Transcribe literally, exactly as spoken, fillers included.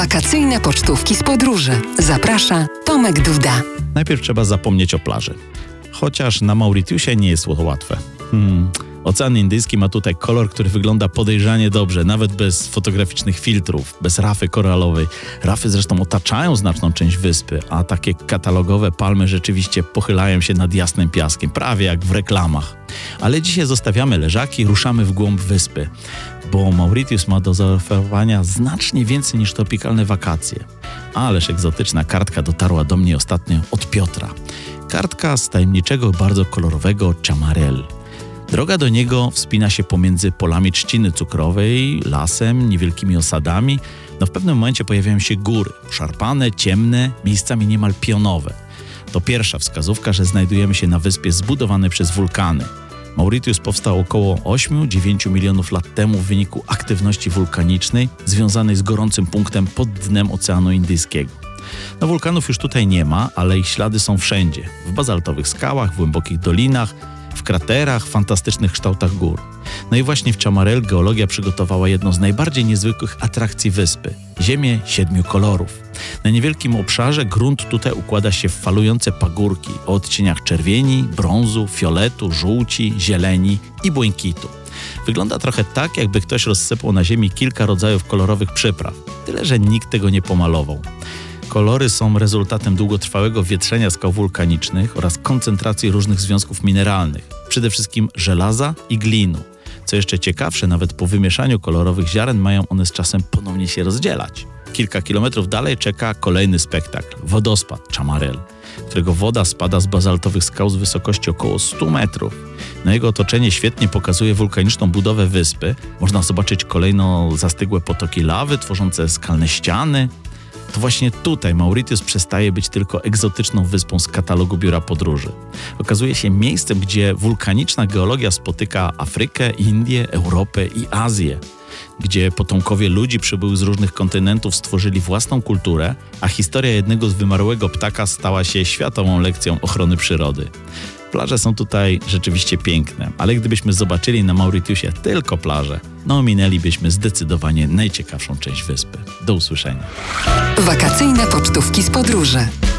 Wakacyjne pocztówki z podróży. Zaprasza Tomek Duda. Najpierw trzeba zapomnieć o plaży. Chociaż na Mauritiusie nie jest to łatwe. Hmm. Ocean Indyjski ma tutaj kolor, który wygląda podejrzanie dobrze, nawet bez fotograficznych filtrów, bez rafy koralowej. Rafy zresztą otaczają znaczną część wyspy, a takie katalogowe palmy rzeczywiście pochylają się nad jasnym piaskiem, prawie jak w reklamach. Ale dzisiaj zostawiamy leżaki i ruszamy w głąb wyspy, bo Mauritius ma do zaoferowania znacznie więcej niż tropikalne wakacje. Ależ egzotyczna kartka dotarła do mnie ostatnio od Piotra. Kartka z tajemniczego, bardzo kolorowego Chamarel. Droga do niego wspina się pomiędzy polami trzciny cukrowej, lasem, niewielkimi osadami. No w pewnym momencie pojawiają się góry, szarpane, ciemne, miejscami niemal pionowe. To pierwsza wskazówka, że znajdujemy się na wyspie zbudowanej przez wulkany. Mauritius powstał około osiem do dziewięciu milionów lat temu w wyniku aktywności wulkanicznej związanej z gorącym punktem pod dnem Oceanu Indyjskiego. No wulkanów już tutaj nie ma, ale ich ślady są wszędzie. W bazaltowych skałach, w głębokich dolinach, w kraterach, fantastycznych kształtach gór. No i właśnie w Chamarel geologia przygotowała jedną z najbardziej niezwykłych atrakcji wyspy – ziemię siedmiu kolorów. Na niewielkim obszarze grunt tutaj układa się w falujące pagórki o odcieniach czerwieni, brązu, fioletu, żółci, zieleni i błękitu. Wygląda trochę tak, jakby ktoś rozsypał na ziemi kilka rodzajów kolorowych przypraw, tyle że nikt tego nie pomalował. Kolory są rezultatem długotrwałego wietrzenia skał wulkanicznych oraz koncentracji różnych związków mineralnych, przede wszystkim żelaza i glinu. Co jeszcze ciekawsze, nawet po wymieszaniu kolorowych ziaren mają one z czasem ponownie się rozdzielać. Kilka kilometrów dalej czeka kolejny spektakl – wodospad Chamarel, którego woda spada z bazaltowych skał z wysokości około stu metrów. Na jego otoczenie świetnie pokazuje wulkaniczną budowę wyspy. Można zobaczyć kolejno zastygłe potoki lawy tworzące skalne ściany. To właśnie tutaj Mauritius przestaje być tylko egzotyczną wyspą z katalogu biura podróży. Okazuje się miejscem, gdzie wulkaniczna geologia spotyka Afrykę, Indię, Europę i Azję, gdzie potomkowie ludzi przybyłych z różnych kontynentów stworzyli własną kulturę, a historia jednego z wymarłego ptaka stała się światową lekcją ochrony przyrody. Plaże są tutaj rzeczywiście piękne, ale gdybyśmy zobaczyli na Mauritiusie tylko plaże, no ominęlibyśmy zdecydowanie najciekawszą część wyspy. Do usłyszenia. Wakacyjne pocztówki z podróży.